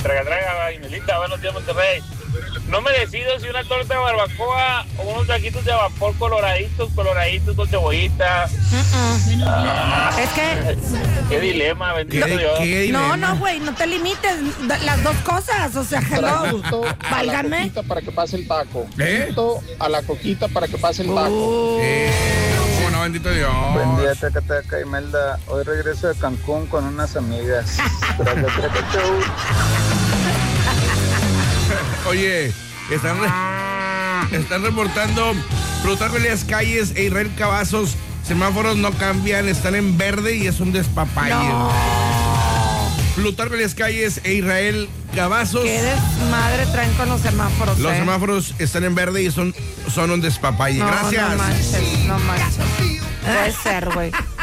Traga, Imelita, buenos días, Monterrey. No me decido si una torta de barbacoa o unos taquitos de vapor coloraditos con cebollita. Es que... Qué dilema, bendito Dios. No, güey, no te limites. Las dos cosas, o sea, hello. Válganme. A la coquita para que pase el taco. A la coquita para que pase el taco. Bueno, bendito Dios. Buen día, Taca, Imelda. Hoy regreso de Cancún con unas amigas. Oye, están reportando Plutarco Elías Calles e Israel Cavazos. Semáforos no cambian, están en verde y es un despapalle. No. Plutarco Elías Calles e Israel Cavazos. Qué desmadre traen con los semáforos. Los semáforos están en verde y son un despapalle. Gracias. No manches. Puede ser, güey.